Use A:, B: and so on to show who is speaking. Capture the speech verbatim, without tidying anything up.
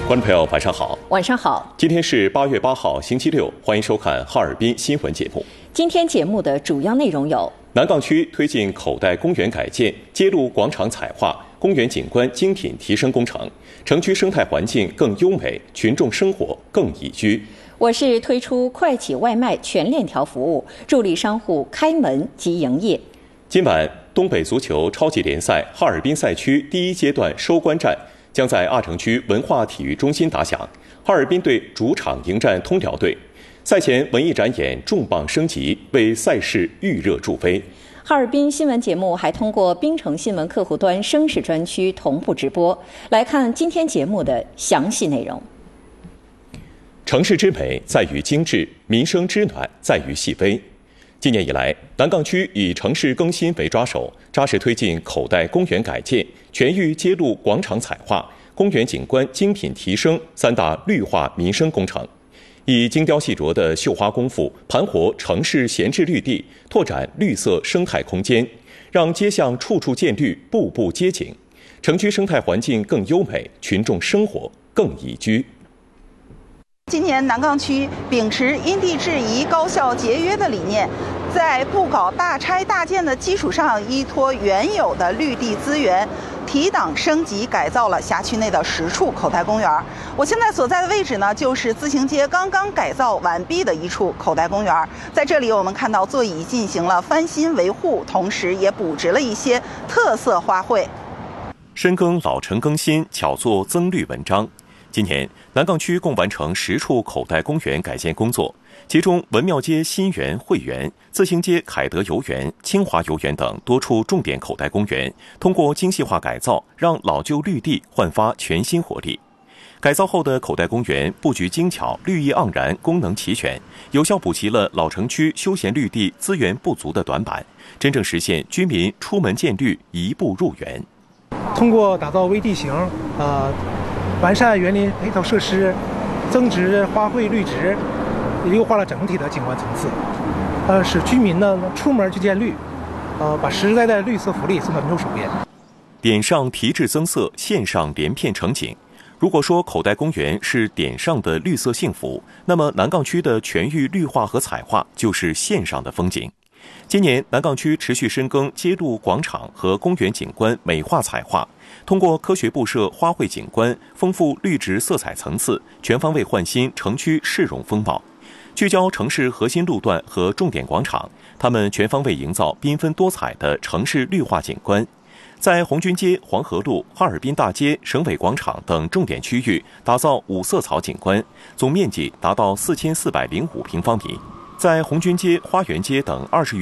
A: 观众朋友，晚上好。
B: 晚上好。
A: 今天是八月八号，星期六，欢迎收看哈尔滨新闻节目。
B: 今天节目的主要内容有：
A: 南岗区推进口袋公园改建、街路广场彩化、公园景观精品提升工程，城区生态环境更优美，群众生活更宜居。
B: 我市推出快企外卖全链条服务，助力商户开门及营业。
A: 今晚，东北足球超级联赛哈尔滨赛区第一阶段收官战将在阿城区文化体育中心打响，哈尔滨队主场迎战通辽队。赛前文艺展演重磅升级，为赛事预热助威。
B: 哈尔滨新闻节目还通过滨城新闻客户端声势专区同步直播。来看今天节目的详细内容。
A: 城市之美在于精致，民生之暖在于细微。今年以来，南岗区以城市更新为抓手，扎实推进口袋公园改建、全域街路广场彩化、公园景观精品提升三大绿化民生工程，以精雕细琢的绣花功夫盘活城市闲置绿地，拓展绿色生态空间，让街巷处处见绿，步步接景，城区生态环境更优美，群众生活更宜居。
C: 今年南岗区秉持因地制宜、高效节约的理念，在不搞大拆大建的基础上，依托原有的绿地资源，提档升级改造了辖区内的十处口袋公园。我现在所在的位置呢，就是自行街刚刚改造完毕的一处口袋公园。在这里，我们看到座椅进行了翻新维护，同时也布置了一些特色花卉。
A: 深耕老城更新，巧做增绿文章。今年，南岗区共完成十处口袋公园改建工作，其中文庙街新园汇园、自行街凯德游园、清华游园等多处重点口袋公园，通过精细化改造，让老旧绿地焕发全新活力。改造后的口袋公园布局精巧，绿意盎然，功能齐全，有效补齐了老城区休闲绿地资源不足的短板，真正实现居民出门见绿，一步入园。
D: 通过打造微地形，呃。完善园林配套设施，增值花卉绿植，也优化了整体的景观层次，呃，使居民呢出门就见绿，呃，把实实在在绿色福利送到民众手边。
A: 点上提质增色，线上连片成景。如果说口袋公园是点上的绿色幸福，那么南岗区的全域绿化和彩化就是线上的风景。今年，南岗区持续深耕街路广场和公园景观美化彩化，通过科学布设花卉景观，丰富绿植色彩层次，全方位焕新城区市容风貌。聚焦城市核心路段和重点广场，他们全方位营造缤纷多彩的城市绿化景观。在红军街、黄河路、哈尔滨大街、省委广场等重点区域打造五色草景观，总面积达到四千四百零五平方米。在红军街、花园街等二十余